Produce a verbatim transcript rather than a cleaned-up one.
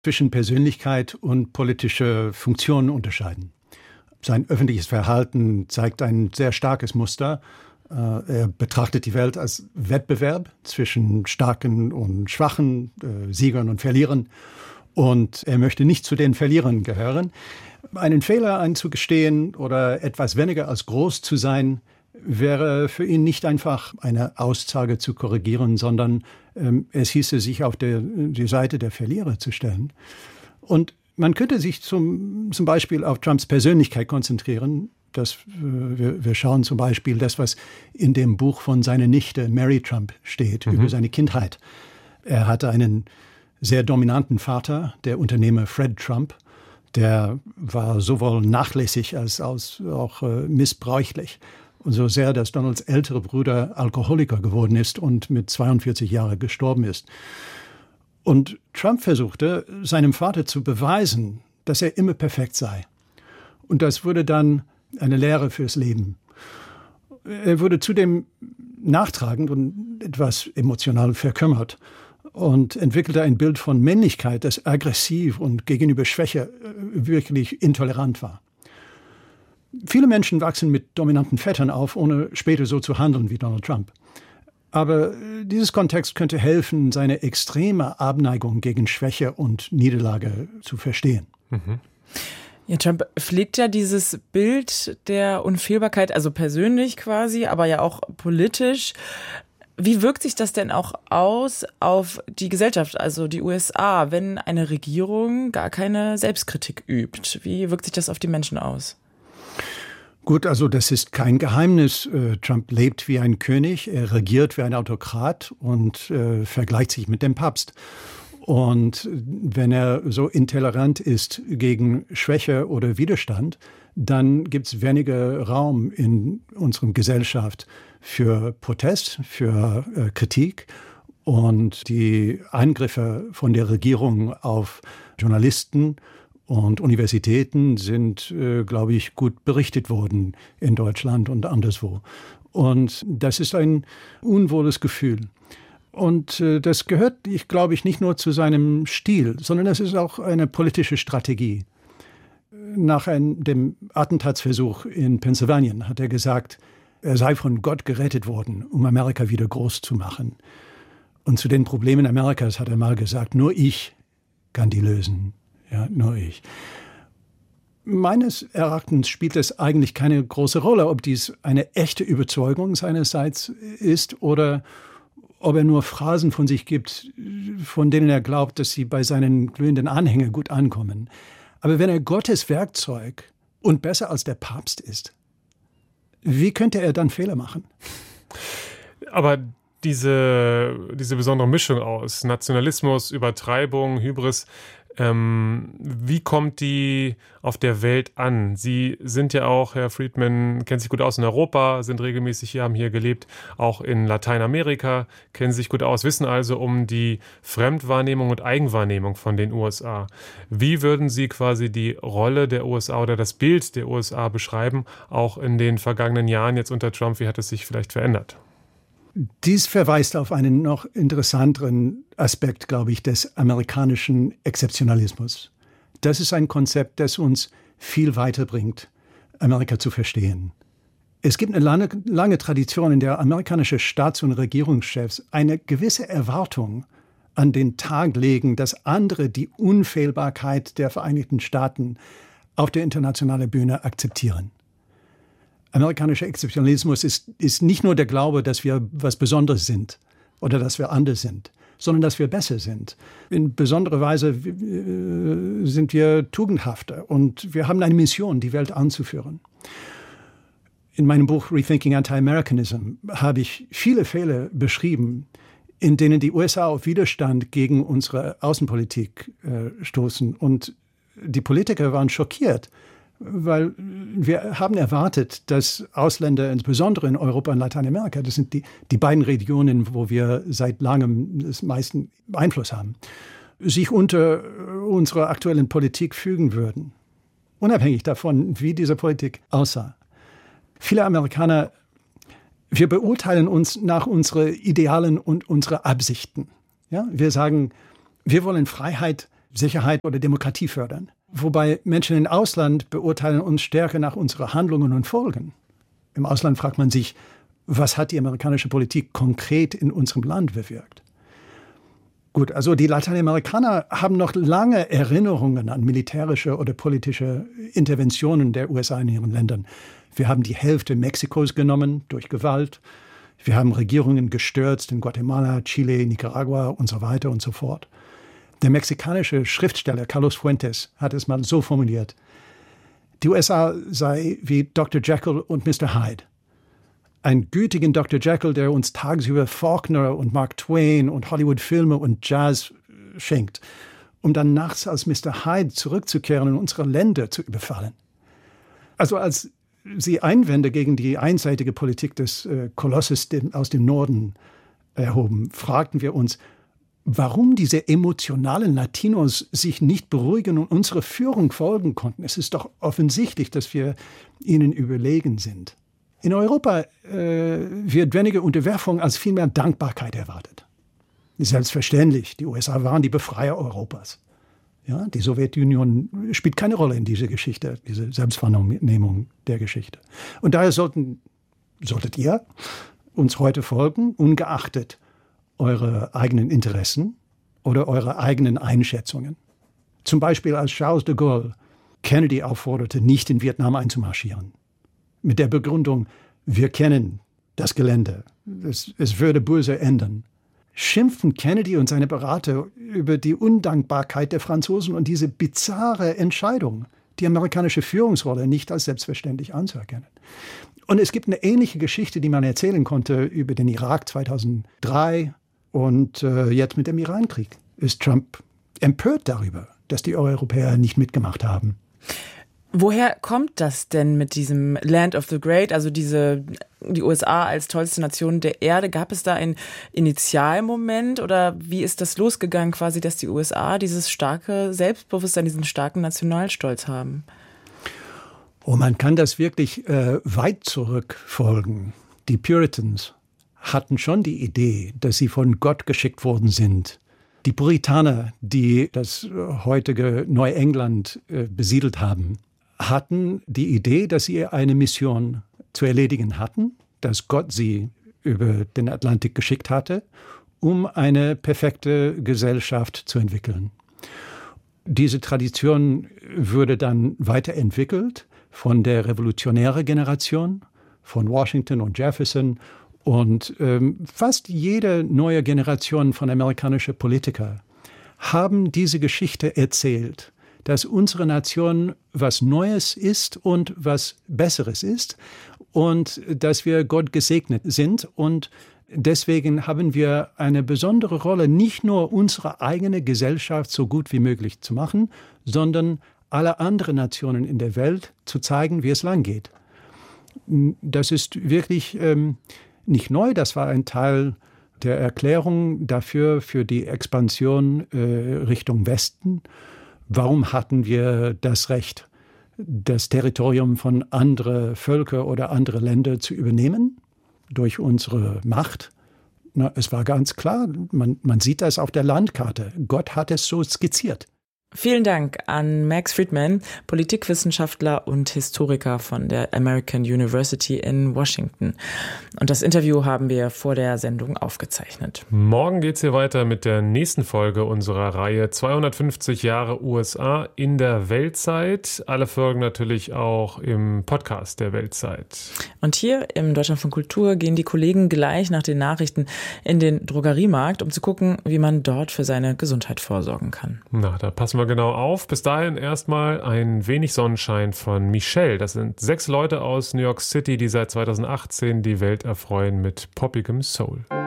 zwischen Persönlichkeit und politische Funktionen unterscheiden. Sein öffentliches Verhalten zeigt ein sehr starkes Muster. Er betrachtet die Welt als Wettbewerb zwischen Starken und Schwachen, Siegern und Verlierern. Und er möchte nicht zu den Verlierern gehören. Einen Fehler einzugestehen oder etwas weniger als groß zu sein, wäre für ihn nicht einfach eine Aussage zu korrigieren, sondern ähm, es hieße, sich auf der, die Seite der Verlierer zu stellen. Und man könnte sich zum, zum Beispiel auf Trumps Persönlichkeit konzentrieren. Das, äh, wir, wir schauen zum Beispiel das, was in dem Buch von seiner Nichte Mary Trump steht, mhm. über seine Kindheit. Er hatte einen sehr dominanten Vater, der Unternehmer Fred Trump. Der war sowohl nachlässig als, als auch äh, missbräuchlich. Und so sehr, dass Donalds ältere Bruder Alkoholiker geworden ist und mit zweiundvierzig Jahren gestorben ist. Und Trump versuchte, seinem Vater zu beweisen, dass er immer perfekt sei. Und das wurde dann eine Lehre fürs Leben. Er wurde zudem nachtragend und etwas emotional verkümmert und entwickelte ein Bild von Männlichkeit, das aggressiv und gegenüber Schwäche wirklich intolerant war. Viele Menschen wachsen mit dominanten Vätern auf, ohne später so zu handeln wie Donald Trump. Aber dieses Kontext könnte helfen, seine extreme Abneigung gegen Schwäche und Niederlage zu verstehen. Mhm. Ja, Trump pflegt ja dieses Bild der Unfehlbarkeit, also persönlich quasi, aber ja auch politisch. Wie wirkt sich das denn auch aus auf die Gesellschaft, also die U S A, wenn eine Regierung gar keine Selbstkritik übt? Wie wirkt sich das auf die Menschen aus? Gut, also das ist kein Geheimnis. Trump lebt wie ein König, er regiert wie ein Autokrat und äh, vergleicht sich mit dem Papst. Und wenn er so intolerant ist gegen Schwäche oder Widerstand, dann gibt es weniger Raum in unserer Gesellschaft für Protest, für äh, Kritik. Und die Angriffe von der Regierung auf Journalisten und Universitäten sind, äh, glaube ich, gut berichtet worden in Deutschland und anderswo. Und das ist ein unwohles Gefühl. Und äh, das gehört, ich glaube ich, nicht nur zu seinem Stil, sondern es ist auch eine politische Strategie. Nach einem, dem Attentatsversuch in Pennsylvania hat er gesagt, er sei von Gott gerettet worden, um Amerika wieder groß zu machen. Und zu den Problemen Amerikas hat er mal gesagt, nur ich kann die lösen. Ja, nur ich. Meines Erachtens spielt es eigentlich keine große Rolle, ob dies eine echte Überzeugung seinerseits ist oder ob er nur Phrasen von sich gibt, von denen er glaubt, dass sie bei seinen glühenden Anhängern gut ankommen. Aber wenn er Gottes Werkzeug und besser als der Papst ist, wie könnte er dann Fehler machen? Aber diese, diese besondere Mischung aus Nationalismus, Übertreibung, Hybris, Ähm, wie kommt die auf der Welt an? Sie sind ja auch, Herr Friedman, kennen sich gut aus in Europa, sind regelmäßig hier, haben hier gelebt, auch in Lateinamerika, kennen sich gut aus, wissen also um die Fremdwahrnehmung und Eigenwahrnehmung von den U S A. Wie würden Sie quasi die Rolle der U S A oder das Bild der U S A beschreiben, auch in den vergangenen Jahren jetzt unter Trump? Wie hat es sich vielleicht verändert? Dies verweist auf einen noch interessanteren Aspekt, glaube ich, des amerikanischen Exzeptionalismus. Das ist ein Konzept, das uns viel weiterbringt, Amerika zu verstehen. Es gibt eine lange, lange Tradition, in der amerikanische Staats- und Regierungschefs eine gewisse Erwartung an den Tag legen, dass andere die Unfehlbarkeit der Vereinigten Staaten auf der internationalen Bühne akzeptieren. Amerikanischer Exzeptionalismus ist, ist nicht nur der Glaube, dass wir was Besonderes sind oder dass wir anders sind, sondern dass wir besser sind. In besonderer Weise äh, sind wir tugendhafter und wir haben eine Mission, die Welt anzuführen. In meinem Buch Rethinking Anti-Americanism habe ich viele Fälle beschrieben, in denen die U S A auf Widerstand gegen unsere Außenpolitik äh, stoßen. Und die Politiker waren schockiert, weil wir haben erwartet, dass Ausländer, insbesondere in Europa und Lateinamerika, das sind die, die beiden Regionen, wo wir seit langem das meisten Einfluss haben, sich unter unserer aktuellen Politik fügen würden. Unabhängig davon, wie diese Politik aussah. Viele Amerikaner, wir beurteilen uns nach unseren Idealen und unseren Absichten. Ja? Wir sagen, wir wollen Freiheit Sicherheit oder Demokratie fördern. Wobei Menschen im Ausland beurteilen uns stärker nach unseren Handlungen und Folgen. Im Ausland fragt man sich, was hat die amerikanische Politik konkret in unserem Land bewirkt? Gut, also die Lateinamerikaner haben noch lange Erinnerungen an militärische oder politische Interventionen der U S A in ihren Ländern. Wir haben die Hälfte Mexikos genommen durch Gewalt. Wir haben Regierungen gestürzt in Guatemala, Chile, Nicaragua und so weiter und so fort. Der mexikanische Schriftsteller Carlos Fuentes hat es mal so formuliert: Die U S A sei wie Doktor Jekyll und Mister Hyde. Ein gütigen Doktor Jekyll, der uns tagsüber Faulkner und Mark Twain und Hollywood-Filme und Jazz schenkt, um dann nachts als Mister Hyde zurückzukehren und unsere Länder zu überfallen. Also als sie Einwände gegen die einseitige Politik des äh, Kolosses dem, aus dem Norden erhoben, fragten wir uns, warum diese emotionalen Latinos sich nicht beruhigen und unserer Führung folgen konnten. Es ist doch offensichtlich, dass wir ihnen überlegen sind. In Europa äh, wird weniger Unterwerfung als vielmehr Dankbarkeit erwartet. Selbstverständlich, die U S A waren die Befreier Europas. Ja, die Sowjetunion spielt keine Rolle in dieser Geschichte, diese Selbstwahrnehmung der Geschichte. Und daher sollten, solltet ihr uns heute folgen, ungeachtet eure eigenen Interessen oder eure eigenen Einschätzungen. Zum Beispiel als Charles de Gaulle Kennedy aufforderte, nicht in Vietnam einzumarschieren. Mit der Begründung, wir kennen das Gelände, es, es würde böse enden. Schimpften Kennedy und seine Berater über die Undankbarkeit der Franzosen und diese bizarre Entscheidung, die amerikanische Führungsrolle nicht als selbstverständlich anzuerkennen. Und es gibt eine ähnliche Geschichte, die man erzählen konnte über den Irak zweitausenddrei und äh, jetzt mit dem Irankrieg. Ist Trump empört darüber, dass die Europäer nicht mitgemacht haben? Woher kommt das denn mit diesem Land of the Great, also diese, die U S A als tollste Nation der Erde? Gab es da einen Initialmoment oder wie ist das losgegangen quasi, dass die U S A dieses starke Selbstbewusstsein, diesen starken Nationalstolz haben? Oh, man kann das wirklich äh, weit zurückfolgen. Die Puritans hatten schon die Idee, dass sie von Gott geschickt worden sind. Die Puritaner, die das heutige Neuengland äh, besiedelt haben, hatten die Idee, dass sie eine Mission zu erledigen hatten, dass Gott sie über den Atlantik geschickt hatte, um eine perfekte Gesellschaft zu entwickeln. Diese Tradition wurde dann weiterentwickelt von der revolutionären Generation, von Washington und Jefferson, und ähm, fast jede neue Generation von amerikanischen Politikern haben diese Geschichte erzählt, dass unsere Nation was Neues ist und was Besseres ist und dass wir Gott gesegnet sind. Und deswegen haben wir eine besondere Rolle, nicht nur unsere eigene Gesellschaft so gut wie möglich zu machen, sondern alle anderen Nationen in der Welt zu zeigen, wie es lang geht. Das ist wirklich ähm, nicht neu, das war ein Teil der Erklärung dafür, für die Expansion äh, Richtung Westen. Warum hatten wir das Recht, das Territorium von anderen Völkern oder anderen Ländern zu übernehmen? Durch unsere Macht? Na, es war ganz klar, man, man sieht das auf der Landkarte. Gott hat es so skizziert. Vielen Dank an Max Friedman, Politikwissenschaftler und Historiker von der American University in Washington. Und das Interview haben wir vor der Sendung aufgezeichnet. Morgen geht's hier weiter mit der nächsten Folge unserer Reihe zweihundertfünfzig Jahre U S A in der Weltzeit. Alle Folgen natürlich auch im Podcast der Weltzeit. Und hier im Deutschlandfunk Kultur gehen die Kollegen gleich nach den Nachrichten in den Drogeriemarkt, um zu gucken, wie man dort für seine Gesundheit vorsorgen kann. Na, da passen wir genau auf. Bis dahin erstmal ein wenig Sonnenschein von Michelle. Das sind sechs Leute aus New York City, die seit zweitausendachtzehn die Welt erfreuen mit poppigem Soul.